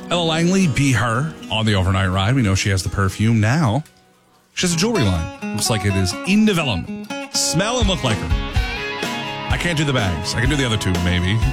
Ella Langley, Be Her on the overnight ride. We know she has the perfume now. She has a jewelry line. Looks like it is in development. Smell and look like her. I can't do the bags. I can do the other two, maybe.